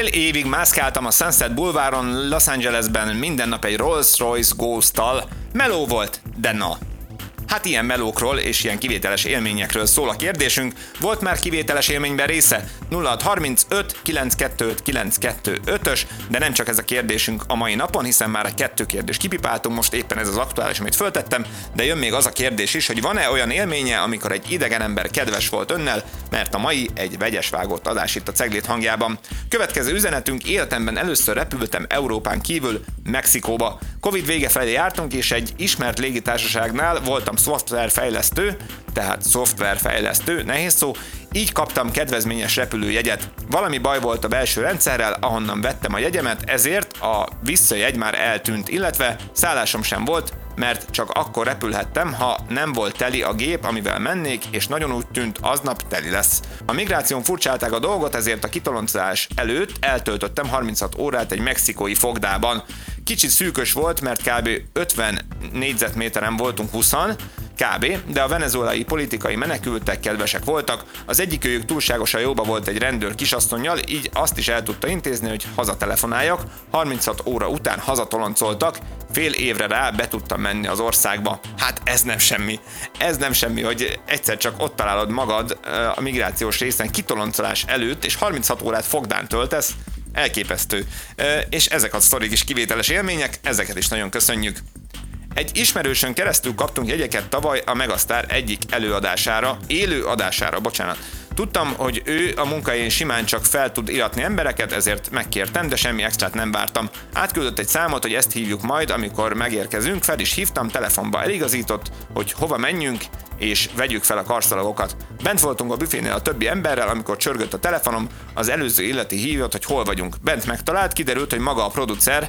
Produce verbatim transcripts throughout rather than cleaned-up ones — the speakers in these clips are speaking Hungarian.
évig mászkáltam a Sunset Boulevardon Los Angelesben, minden nap egy Rolls-Royce Ghost-tal. Meló volt, de na. Hát ilyen melókról és ilyen kivételes élményekről szól a kérdésünk. Volt már kivételes élményben része? nulla hat harmincöt kilencszázhuszonöt kilencszázhuszonöt-ös, de nem csak ez a kérdésünk a mai napon, hiszen már a kettő kérdés kipipáltunk, most éppen ez az aktuális, amit föltettem, de jön még az a kérdés is, hogy van-e olyan élménye, amikor egy idegen ember kedves volt önnel, mert a mai egy vegyes vágott adás itt a Cegléd hangjában. Következő üzenetünk: életemben először repültem Európán kívül Mexikóba. Covid vége felé jártunk, és egy ismert légitársaságnál voltam szoftverfejlesztő, tehát szoftverfejlesztő, nehéz szó, így kaptam kedvezményes repülőjegyet. Valami baj volt a belső rendszerrel, ahonnan vettem a jegyemet, ezért a visszajegy már eltűnt, illetve szállásom sem volt, mert csak akkor repülhettem, ha nem volt teli a gép, amivel mennék, és nagyon úgy tűnt, aznap teli lesz. A migráción furcsálták a dolgot, ezért a kitoloncolás előtt eltöltöttem harminchat órát egy mexikói fogdában. Kicsit szűkös volt, mert kb. ötven négyzetméteren voltunk húszan, kb., de a venezuelai politikai menekültek kedvesek voltak, az egyik őjük túlságosan jóba volt egy rendőr kisasszonnyal, így azt is el tudta intézni, hogy hazatelefonáljak, harminchat óra után hazatoloncoltak, fél évre rá be tudtam menni az országba. Hát ez nem semmi. Ez nem semmi, hogy egyszer csak ott találod magad a migrációs részen kitoloncolás előtt, és harminchat órát fogdán töltesz. Elképesztő. És ezek a sztorik is kivételes élmények, ezeket is nagyon köszönjük. Egy ismerősön keresztül kaptunk jegyeket tavaly a Megastar egyik előadására, élő adására, bocsánat. Tudtam, hogy ő a munkahelyén simán csak fel tud iratni embereket, ezért megkértem, de semmi extrát nem vártam. Átküldött egy számot, hogy ezt hívjuk majd, amikor megérkezünk, fel is hívtam, telefonba eligazított, hogy hova menjünk, és vegyük fel a karszalagokat. Bent voltunk a büfénél a többi emberrel, amikor csörgött a telefonom, az előző illeti hívott, hogy hol vagyunk. Bent megtalált, kiderült, hogy maga a producer,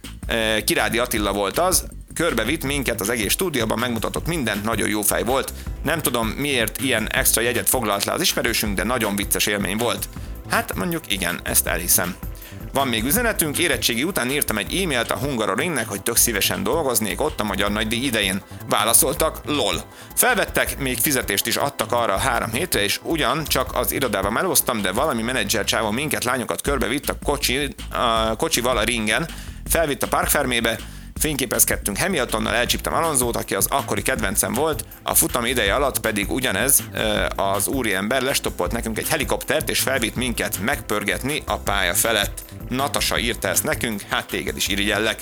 Kirádi Attila volt az, körbevitt minket az egész stúdióban, megmutatott mindent, nagyon jó fej volt. Nem tudom, miért ilyen extra jegyet foglalt le az ismerősünk, de nagyon vicces élmény volt. Hát mondjuk igen, ezt elhiszem. Van még üzenetünk, érettségi után írtam egy e-mailt a Hungaroringnek, hogy tök szívesen dolgoznék ott a Magyar Nagydíj idején. Válaszoltak, lol. Felvettek, még fizetést is adtak arra a három hétre, és ugyan csak az irodában melóztam, de valami menedzser csávon minket, lányokat körbevitt a, kocsi, a kocsival a ringen, felvitt a parkfermébe, fényképezkedtünk Hamiltonnal, elcsíptem Alonzót, aki az akkori kedvencem volt, a futam ideje alatt pedig ugyanez az úriember lestoppolt nekünk egy helikoptert, és felvitt minket megpörgetni a pálya felett. Natasa írta ezt nekünk, hát téged is irigyellek.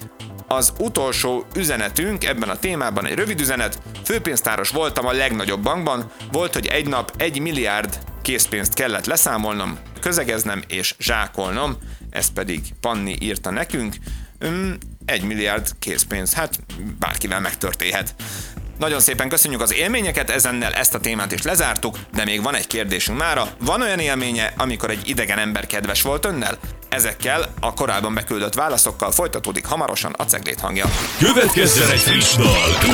Az utolsó üzenetünk ebben a témában egy rövid üzenet. Főpénztáros voltam a legnagyobb bankban, volt, hogy egy nap egy milliárd készpénzt kellett leszámolnom, közegeznem és zsákolnom, ezt pedig Panni írta nekünk. Um, egy milliárd készpénz, hát bárkivel megtörténhet. Nagyon szépen köszönjük az élményeket, ezennel ezt a témát is lezártuk, de még van egy kérdésünk mára. Van olyan élménye, amikor egy idegen ember kedves volt önnel? Ezekkel a korábban beküldött válaszokkal folytatódik hamarosan a Cegléd hangja. Következzen egy friss dal!